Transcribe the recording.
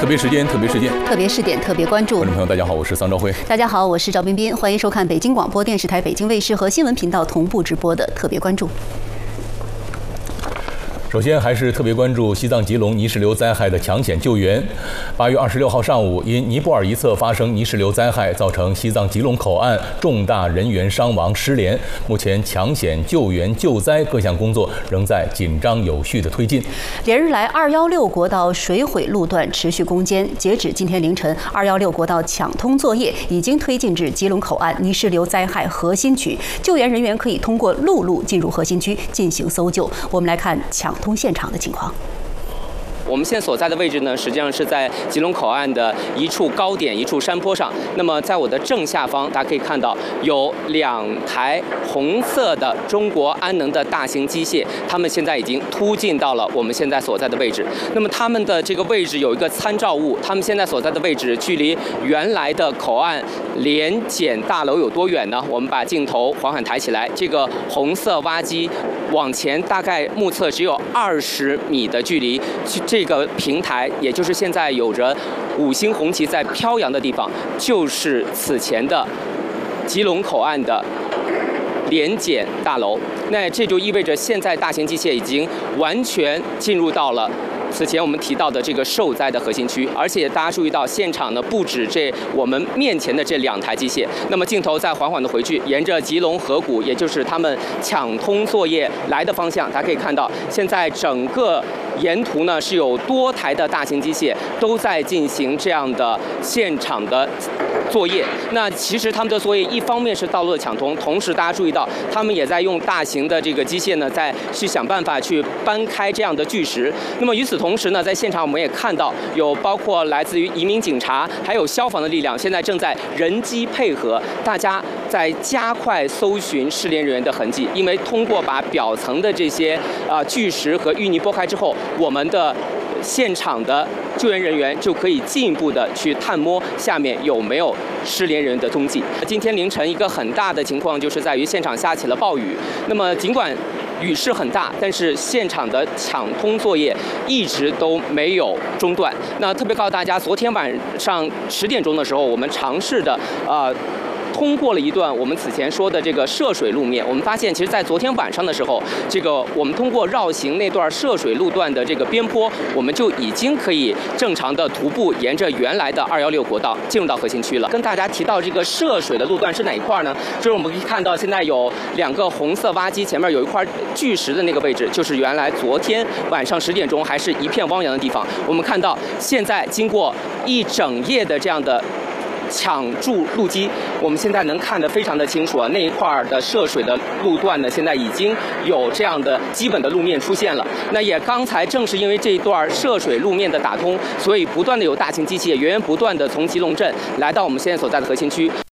特别时间，特别事件， 特别试点，特别关注。 观众朋友，大家好，我是桑兆辉。 大家好，我是赵彬彬，欢迎收看北京广播电视台北京卫视和新闻频道同步直播的特别关注。 首先还是特别关注西藏吉隆泥石流灾害的抢险救援。8月26号上午，因尼泊尔一侧发生泥石流灾害，造成西藏吉隆口岸重大人员伤亡失联。目前抢险救援救灾各项工作仍在紧张有序的推进。 连日来，216国道水毁路段持续攻坚，截止今天凌晨，216国道抢通作业已经推进至吉隆口岸泥石流灾害核心区，救援人员可以通过陆路进入核心区进行搜救。我们来看抢通现场的情况。 我们现在所在的位置呢，实际上是在吉隆口岸的一处高点、一处山坡上。那么，在我的正下方，大家可以看到有2台红色的中国安能的大型机械，它们现在已经突进到了我们现在所在的位置。那么，它们的这个位置有一个参照物，它们现在所在的位置距离原来的口岸联检大楼有多远呢？我们把镜头缓缓抬起来，这个红色挖机往前大概目测只有20米的距离。这个平台，也就是现在有着5星红旗在飘扬的地方，就是此前的吉隆口岸的联检大楼。那这就意味着现在大型机械已经完全进入到了此前我们提到的这个受灾的核心区，而且大家注意到现场呢不止我们面前的这2台机械。那么镜头再缓缓的回去，沿着吉隆河谷，也就是他们抢通作业来的方向，大家可以看到，现在整个沿途呢是有多台的大型机械都在进行这样的现场的作业。那其实他们的作业一方面是道路的抢通，同时大家注意到他们也在用大型的这个机械呢，在去想办法去搬开这样的巨石。那么与此同时呢，在现场我们也看到有包括来自于移民警察还有消防的力量，现在正在人机配合，大家在加快搜寻失联人员的痕迹。因为通过把表层的这些巨石和淤泥拨开之后，我们的现场的救援人员就可以进一步的去探摸下面有没有失联人的踪迹。今天凌晨一个很大的情况就是在于现场下起了暴雨，那么尽管雨势很大，但是现场的抢通作业一直都没有中断。那特别告诉大家，昨天晚上10点钟的时候，我们尝试的通过了一段我们此前说的这个涉水路面，我们发现其实在昨天晚上的时候，我们通过绕行那段涉水路段的这个边坡，我们就已经可以正常的徒步沿着原来的216国道进入到核心区了。跟大家提到这个涉水的路段是哪一块呢？就是我们可以看到现在有2个红色挖机，前面有一块巨石的那个位置，就是原来昨天晚上10点钟还是一片汪洋的地方。我们看到现在经过一整夜的这样的抢筑路基，我们现在能看得非常的清楚啊，那一块的涉水的路段呢，现在已经有这样的基本的路面出现了。那也刚才正是因为这一段涉水路面的打通，所以不断的有大型机器源源不断的从吉隆镇来到我们现在所在的核心区。